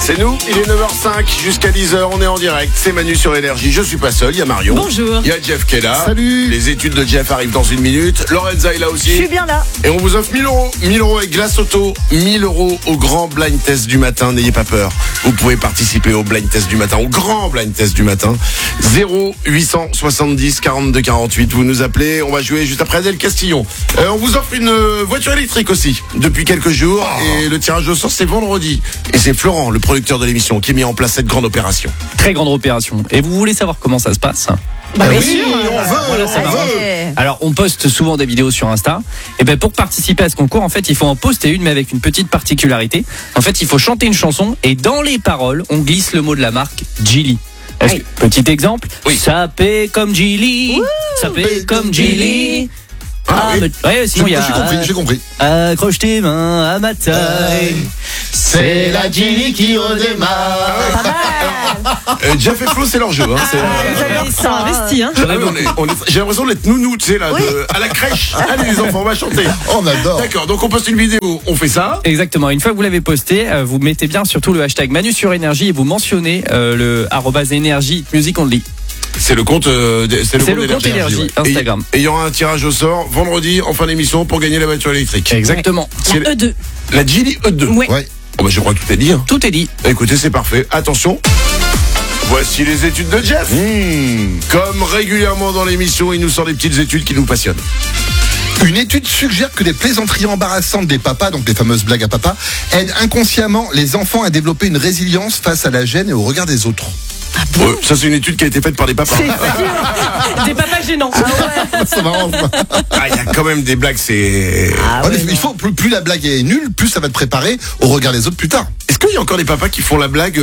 C'est nous, il est 9h05 jusqu'à 10h, on est en direct, c'est Manu sur Énergie. Je suis pas seul, il y a Marion. Bonjour. Il y a Jeff qui est là. Salut. Les études de Jeff arrivent dans une minute. Lorenza est là aussi. Je suis bien là. Et on vous offre 1000 euros. 1000 euros avec Glace Auto. 1000 euros au grand blind test du matin. N'ayez pas peur. Vous pouvez participer au blind test du matin, au grand blind test du matin. 0870 42 48. Vous nous appelez. On va jouer juste après Adèle Castillon. On vous offre une voiture électrique aussi depuis quelques jours. Et le tirage au sort, c'est vendredi. Et c'est Florent, le producteur de l'émission, qui a mis en place cette grande opération. Très grande opération. Et vous voulez savoir comment ça se passe ? Bah, bien oui, sûr. on veut, Voilà, ça on marche. veut. Alors, on poste souvent des vidéos sur Insta. Et ben, pour participer à ce concours, en fait, il faut en poster une, mais avec une petite particularité. En fait, il faut chanter une chanson et dans les paroles, on glisse le mot de la marque Geely. Petit exemple. Oui. Ça paie comme Geely. Ça paie comme Geely. Oui. Ouais, sinon il y a. J'ai compris. Accroche tes mains à ma taille. C'est la Geely qui redémarre. Jeff et Flo, c'est leur jeu. Hein. Ils sont investis, hein. J'ai l'impression d'être nounou, tu sais, là, à la crèche. Allez, les enfants, on va chanter. On adore. D'accord, donc on poste une vidéo, on fait ça. Exactement. Une fois que vous l'avez posté, vous mettez bien surtout le hashtag Manu sur Énergie et vous mentionnez le @Énergie Music Only. C'est le compte, C'est le compte Énergie Instagram. Et il y aura un tirage au sort vendredi en fin d'émission pour gagner la voiture électrique. Exactement. C'est La E2. la Geely E2. Ouais. Ouais. Oh bah je crois que tout est dit. Hein. Tout est dit. Écoutez, c'est parfait. Attention. Voici les études de Jeff. Comme régulièrement dans l'émission, il nous sort des petites études qui nous passionnent. Une étude suggère que les plaisanteries embarrassantes des papas, donc les fameuses blagues à papa, aident inconsciemment les enfants à développer une résilience face à la gêne et au regard des autres. Ça c'est une étude qui a été faite par des papas. Des papas gênants. C'est marrant. Ah, il y a quand même des blagues, c'est... Il faut plus la blague est nulle, plus ça va te préparer au regard des autres plus tard. Est-ce qu'il y a encore des papas qui font la blague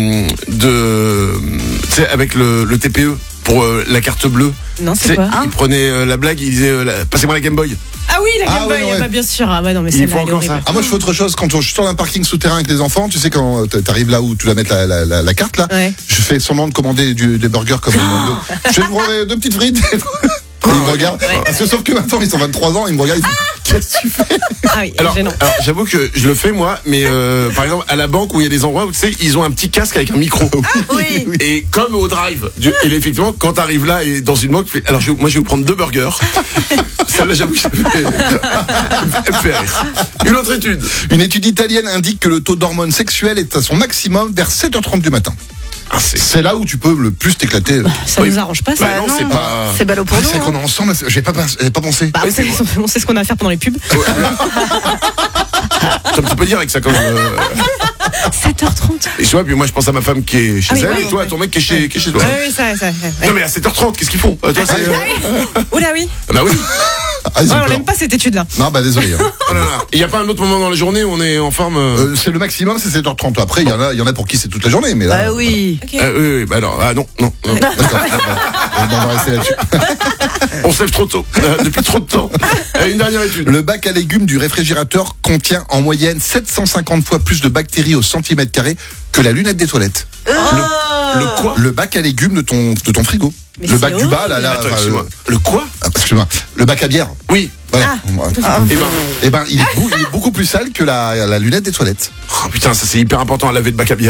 tu sais, avec le TPE pour la carte bleue? Non, Tu sais, c'est quoi? ils prenaient la blague, ils disaient passez-moi la Game Boy. Ah oui, la Game Ah Boy. ouais, ouais. Bah, bien sûr. Ah ouais, non, mais Il celle-là, faut elle est encore ça. horrible. Ah, moi je fais autre chose quand je suis dans un parking souterrain avec les enfants, tu sais quand t'arrives là où tu dois mettre la carte là, Ouais. je fais semblant de commander des burgers comme je fais deux petites frites. Et ils me regardent. Parce que sauf que maintenant ils ont 23 ans, ils me regardent, ils font, qu'est-ce que tu fais? Ah oui, Alors, gênant. j'avoue que je le fais moi, mais par exemple à la banque où il y a des endroits où tu sais ils ont un petit casque avec un micro. Oui. Et comme au drive, et effectivement quand t'arrives là et dans une banque, tu fais, alors moi je vais vous prendre 2 burgers. Celle-là j'avoue que ça me fait rire. Une autre étude. Une étude italienne indique que le taux d'hormones sexuelles est à son maximum vers 7h30 du matin. Ah, C'est là où tu peux le plus t'éclater. Ça nous arrange pas, ça. Bah non, c'est pas... C'est ballot pour Ah, nous. c'est qu'on est ensemble, j'avais pas pensé. Bah, on sait ce qu'on a à faire pendant les pubs. C'est un petit peu direct ça quand même. 7h30. Et tu vois, puis moi je pense à ma femme qui est chez Ah oui, elle oui. et toi à ton mec qui est chez toi. Oui, ça. Non mais à 7h30, qu'est-ce qu'ils font? Toi, c'est... Oula, oui. Bah oui. Ah, ils ont Ouais, on peur. l'aime pas cette étude-là. Non, bah désolé. Hein. Oh là là. Il n'y a pas un autre moment dans la journée où on est en forme C'est le maximum, c'est 7h30. Après, il y en a pour qui c'est toute la journée, mais là. Bah oui. Ok. Oui, bah alors, non. D'accord. On va rester là-dessus. On se lève trop tôt, depuis trop de temps. Une dernière étude. Le bac à légumes du réfrigérateur contient en moyenne 750 fois plus de bactéries au centimètre carré que la lunette des toilettes. Le quoi? Le bac à légumes de ton frigo. Mais Le bac c'est du bas, là. Attends, excuse-moi. Le quoi? Excuse-moi. Le bac à bière. Oui. Voilà. Eh ben, Il est beaucoup plus sale que la lunette des toilettes. oh putain, ça c'est hyper important à laver le bac à bière.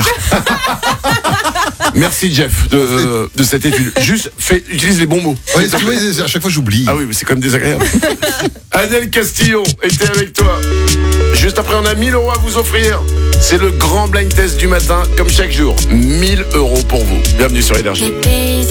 Merci Jeff de cette étude. Juste, utilise les bons mots. Oui, à chaque fois j'oublie. Ah oui, mais c'est quand même désagréable. Adèle Castillon était avec toi. Juste après, on a 1000 euros à vous offrir. C'est le grand blind test du matin, comme chaque jour. 1000 euros pour vous. Bienvenue sur Énergie.